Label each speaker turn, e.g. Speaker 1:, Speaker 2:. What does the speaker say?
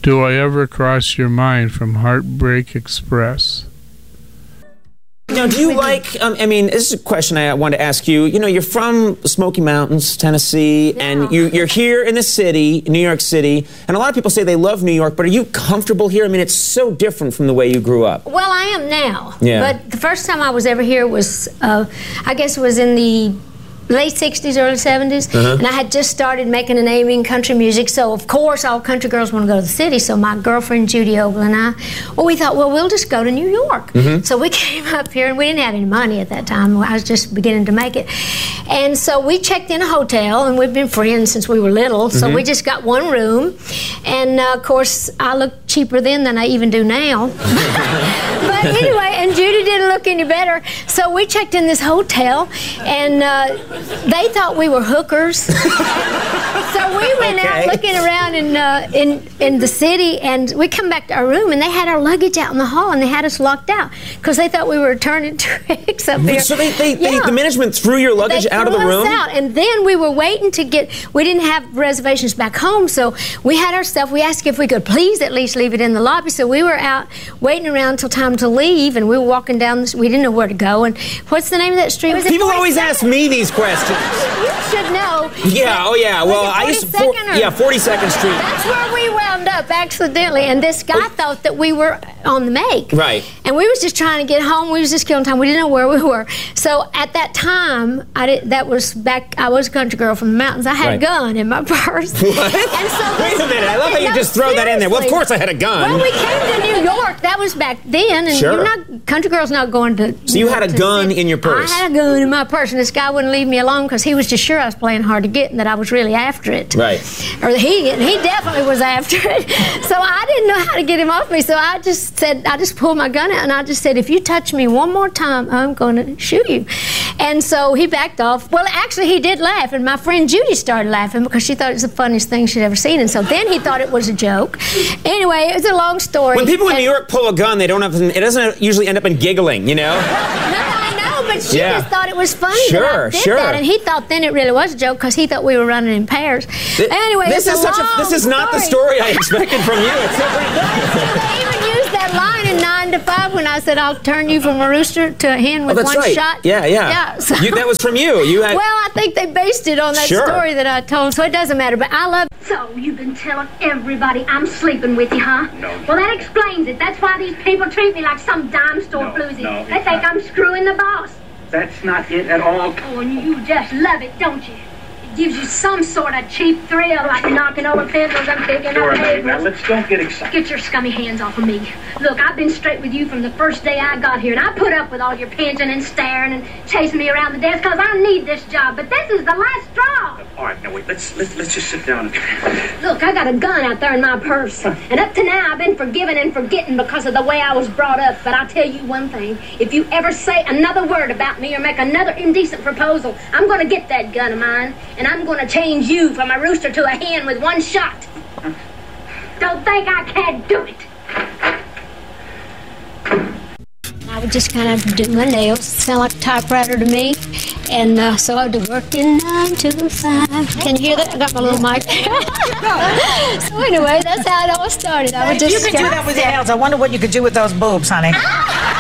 Speaker 1: Do I ever cross your mind from Heartbreak Express?
Speaker 2: Now, do you like, I mean, this is a question I want to ask you. You know, you're from Smoky Mountains, Tennessee, and you're here in the city, New York City, and a lot of people say they love New York, but are you comfortable here? I mean, it's so different from the way you grew up.
Speaker 3: Well, I am now.
Speaker 2: Yeah.
Speaker 3: But the first time I was ever here was, I guess it was in the late 60s, early 70s, and I had just started making a name in country music, so of course all country girls want to go to the city, so my girlfriend Judy Ogle and I, well, we thought, well, we'll just go to New York. So we came up here, and we didn't have any money at that time. I was just beginning to make it. And so we checked in a hotel, and we've been friends since we were little, so we just got one room, and of course, I look cheaper then than I even do now. But anyway, and Judy didn't look any better, so we checked in this hotel, and they thought we were hookers. So we went out looking around in the city, and we come back to our room, and they had our luggage out in the hall, and they had us locked out because they thought we were turning tricks up there.
Speaker 2: So the management threw your luggage out of the room?
Speaker 3: They threw us out, and then we were waiting to get, we didn't have reservations back home, so we had our stuff. We asked if we could please at least leave it in the lobby, so we were out waiting around until time to leave, and we were walking down this, we didn't know where to go, and what's the name of that street?
Speaker 2: People always ask me these questions.
Speaker 3: You should know.
Speaker 2: Yeah, oh yeah, well, I used to, 42nd Street.
Speaker 3: That's where we wound up accidentally, and this guy thought that we were on the make.
Speaker 2: Right.
Speaker 3: And we was just trying to get home. We was just killing time. We didn't know where we were. So at that time, that was back, I was a country girl from the mountains. I had a gun in my purse.
Speaker 2: What?
Speaker 3: And so
Speaker 2: wait a minute, I love how you just throw that in there. Well, of course I had a gun.
Speaker 3: Well, we came to New York. That was back then, and you're not, country girls not going to.
Speaker 2: So you had a gun in your purse?
Speaker 3: I had a gun in my purse, and this guy wouldn't leave me alone because he was just sure I was playing hard to get and that I was really after it.
Speaker 2: Right.
Speaker 3: Or he definitely was after it. So I didn't know how to get him off me, so I just said, I just pulled my gun out and I just said, if you touch me one more time, I'm going to shoot you. And so he backed off. Well, actually, he did laugh, and my friend Judy started laughing because she thought it was the funniest thing she'd ever seen, and so then he thought it was a joke. Anyway, it was a long story.
Speaker 2: When people in New York pull a gun, they don't have, it doesn't usually end up in giggling, you know?
Speaker 3: No, I know, but she just thought it was funny that I did that, and he thought then it really was a joke because he thought we were running in pairs. Anyway,
Speaker 2: this is not the story I expected from you.
Speaker 3: They even used that line in 9 to 5 when I said I'll turn you from a rooster to a hen with one shot.
Speaker 2: Yeah.
Speaker 3: So,
Speaker 2: that was from you. You had.
Speaker 3: Well, I think they based it on that story that I told, so it doesn't matter. But I love.
Speaker 4: So you've been telling everybody I'm sleeping with you, huh?
Speaker 5: No.
Speaker 4: Well, that explains it. That's why these people treat me like some dime store floozy.
Speaker 5: No,
Speaker 4: they think I'm screwing the boss.
Speaker 5: That's not it at all.
Speaker 4: Oh, and you just love it, don't you? It gives you some sort of cheap thrill, like knocking over pencils and picking up papers.
Speaker 5: Now, let's don't get excited.
Speaker 4: Get your scummy hands off of me. Look, I've been straight with you from the first day I got here, and I put up with all your pinching and staring and chasing me around the desk because I need this job, but this is the last straw.
Speaker 5: All right, now wait, let's just sit down.
Speaker 4: Look, I got a gun out there in my purse, and up to now I've been forgiving and forgetting because of the way I was brought up, but I'll tell you one thing. If you ever say another word about me or make another indecent proposal, I'm going to get that gun of mine, and I'm going to change you from a rooster to a hen with one shot. Don't think I can't do it.
Speaker 3: I would just kind of do my nails. Sound like a typewriter to me. And so I'd be working 9 to 5. Can you hear that? I got my little mic. So anyway, that's how it all started. I would just
Speaker 6: you could do that with your nails. I wonder what you could do with those boobs, honey.